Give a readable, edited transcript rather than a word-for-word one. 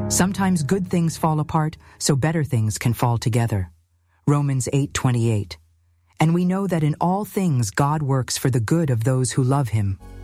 Sometimes good things fall apart so better things can fall together. Romans 8:28. And we know that in all things God works for the good of those who love him,